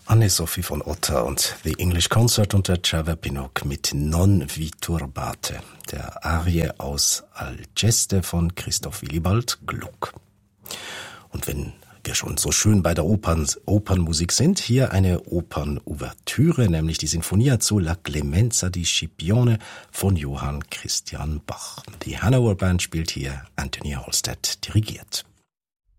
Anne-Sophie von Otter und The English Concert unter Cervera Pinnock mit Non vi turbate, der Arie aus Alceste von Christoph Willibald Gluck. Und wenn wir schon so schön bei der Opernmusik sind, hier eine Opernouvertüre, nämlich die Sinfonia zu La Clemenza di Scipione von Johann Christian Bach. Die Hanover Band spielt hier, Anthony Halstead dirigiert.